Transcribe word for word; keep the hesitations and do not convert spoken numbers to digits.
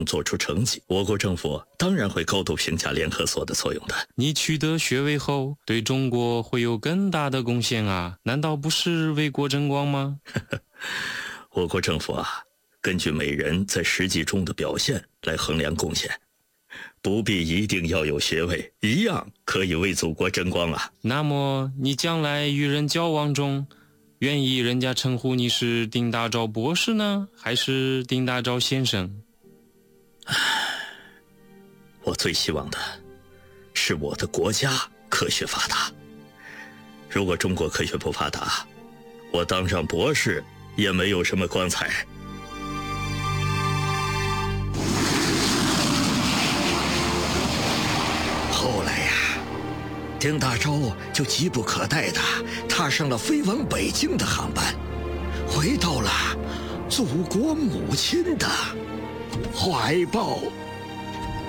做出成绩，我国政府当然会高度评价联合所的作用的。 你取得学位后，对中国会有更大的贡献啊，难道不是为国争光吗？ 我国政府啊，根据每人在实际中的表现来衡量贡献，不必一定要有学位，一样可以为祖国争光啊。 那么你将来与人交往中，愿意人家称呼你是丁大钊博士呢，还是丁大钊先生？ 我最希望的是我的国家科学发达。如果中国科学不发达，我当上博士也没有什么光彩。后来呀、啊，丁大钊就急不可待地踏上了飞往北京的航班，回到了祖国母亲的怀抱。